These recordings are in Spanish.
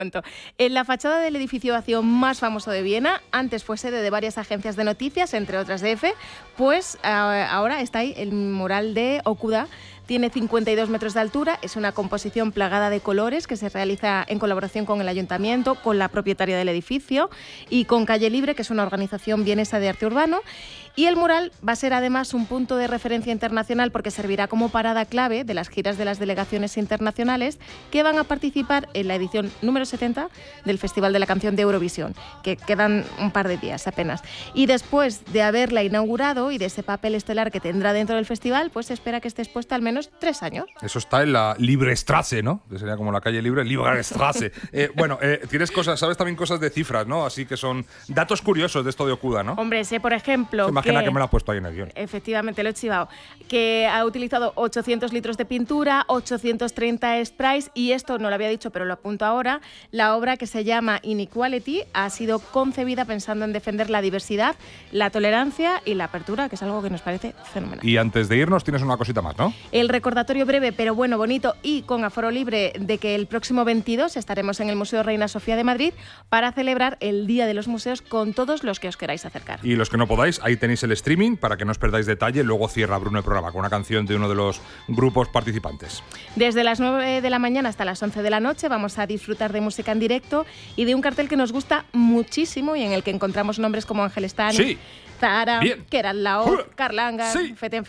pronto. En la fachada del edificio vacío más famoso de Viena, antes fue sede de varias agencias de noticias, entre otras de EFE, pues ahora está ahí el mural de Okuda. Tiene 52 metros de altura, es una composición plagada de colores que se realiza en colaboración con el ayuntamiento, con la propietaria del edificio y con Calle Libre, que es una organización vienesa de arte urbano. Y el mural va a ser además un punto de referencia internacional porque servirá como parada clave de las giras de las delegaciones internacionales que van a participar en la edición número 70 del Festival de la Canción de Eurovisión, que quedan un par de días apenas. Y después de haberla inaugurado y de ese papel estelar que tendrá dentro del festival, pues se espera que esté expuesta al menos 3 años. Eso está en la Librestrasse, ¿no? Que sería como la calle libre, Librestrasse. Tienes cosas, sabes también cosas de cifras, ¿no? Así que son datos curiosos de esto de Okuda, ¿no? Hombre, sé, por ejemplo, imagina que me lo ha puesto ahí en el guión. Efectivamente, lo he chivado. Que ha utilizado 800 litros de pintura, 830 sprays y esto no lo había dicho, pero lo apunto ahora. La obra, que se llama Inequality, ha sido concebida pensando en defender la diversidad, la tolerancia y la apertura, que es algo que nos parece fenomenal. Y antes de irnos tienes una cosita más, ¿no? El recordatorio breve, pero bueno, bonito y con aforo libre de que el próximo 22 estaremos en el Museo Reina Sofía de Madrid para celebrar el Día de los Museos con todos los que os queráis acercar. Y los que no podáis, ahí tenéis el streaming para que no os perdáis detalle. Luego cierra Bruno el programa con una canción de uno de los grupos participantes. Desde las 9 de la mañana hasta las 11 de la noche vamos a disfrutar de música en directo y de un cartel que nos gusta muchísimo y en el que encontramos nombres como Ángel Stani, sí. Zara, Bien. Keral Laoz, Carlanga, sí. Feten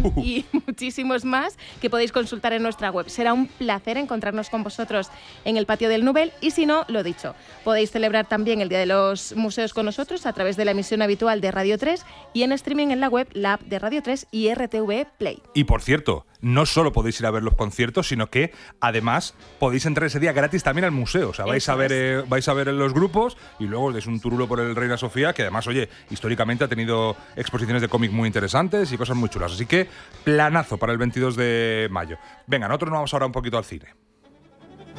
y muchísimos más que podéis consultar en nuestra web. Será un placer encontrarnos con vosotros en el patio del Nubel y si no, lo dicho, podéis celebrar también el Día de los Museos con nosotros a través de la emisión habitual de Radio 3 y en streaming en la web, la app de Radio 3 y RTV Play. Y por cierto, no solo podéis ir a ver los conciertos, sino que además podéis entrar ese día gratis también al museo. O sea, vais a ver los grupos y luego os deis un turulo por el Reina Sofía, que además, oye, históricamente ha tenido exposiciones de cómic muy interesantes y cosas muy chulas. Así que planazo para el 22 de mayo. Venga, nosotros nos vamos ahora un poquito al cine.